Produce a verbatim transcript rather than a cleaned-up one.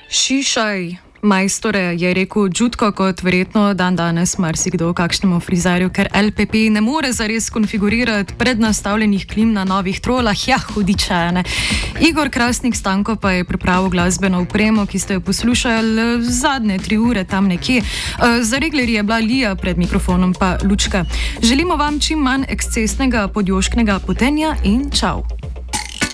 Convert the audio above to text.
Šišaj, majstore, je rekel Đutko, kot verjetno dan danes marsikdo kakšnemu frizerju, ker L P P ne more zares konfigurirati prednastavljenih klim na novih trolah. Ja, hudiče, ne. Igor Krasnik Stanko pa je pripravil glasbeno opremo, ki ste jo poslušali zadnje tri ure tam nekje. Za reglerji je bila Lija, pred mikrofonom pa Lučka. Želimo vam čim manj ekscesnega podjošknega potenja in čau.